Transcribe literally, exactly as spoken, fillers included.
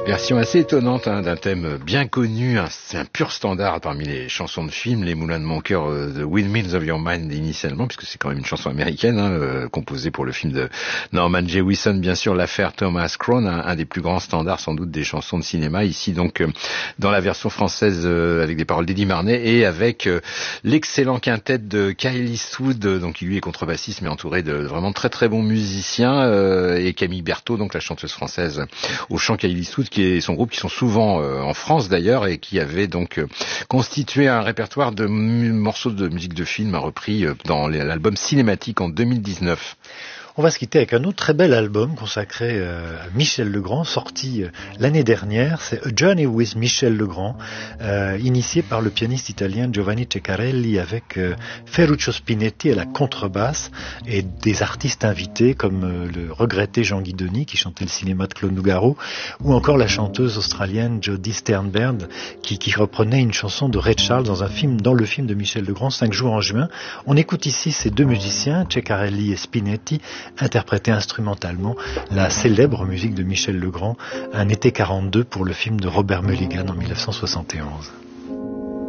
Version assez étonnante hein, d'un thème bien connu, hein, c'est un pur standard parmi les chansons de film, Les Moulins de mon cœur, euh, The Windmills of Your Mind initialement, puisque c'est quand même une chanson américaine, hein, euh, composée pour le film de Norman Jewison, bien sûr, l'affaire Thomas Crown, un, un des plus grands standards sans doute des chansons de cinéma, ici donc euh, dans la version française euh, avec des paroles d'Eddie Marnet et avec euh, l'excellent quintet de Kyle Eastwood, euh, donc qui lui est contrebassiste mais entouré de vraiment très très bons musiciens, euh, et Camille Berthaud, donc la chanteuse française au chant, Kyle Eastwood qui est son groupe, qui sont souvent euh, en France d'ailleurs, et qui avait donc euh, constitué un répertoire de m- morceaux de musique de film repris euh, dans l'album Cinématique en deux mille dix-neuf. On va se quitter avec un autre très bel album consacré euh, à Michel Legrand, sorti euh, l'année dernière. C'est A Journey with Michel Legrand, euh, initié par le pianiste italien Giovanni Ceccarelli, avec euh, Ferruccio Spinetti à la contrebasse et des artistes invités comme euh, le regretté Jean Guidoni qui chantait le cinéma de Claude Nougaro, ou encore la chanteuse australienne Jodie Sternberg qui, qui reprenait une chanson de Ray Charles dans un film, dans le film de Michel Legrand, cinq jours en juin. On écoute ici ces deux musiciens, Ceccarelli et Spinetti, interpréter instrumentalement la célèbre musique de Michel Legrand, Un été quarante-deux, pour le film de Robert Mulligan en mille neuf cent soixante et onze.